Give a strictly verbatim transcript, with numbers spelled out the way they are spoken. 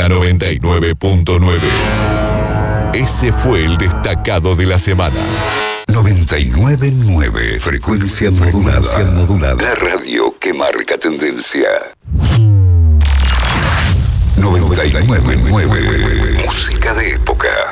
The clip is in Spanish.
la noventa y nueve punto nueve. Ese fue el destacado de la semana. noventa y nueve punto nueve. Frecuencia modulada. Frecuencia modulada. La radio que marca tendencia. noventa y nueve punto nueve. Música de época.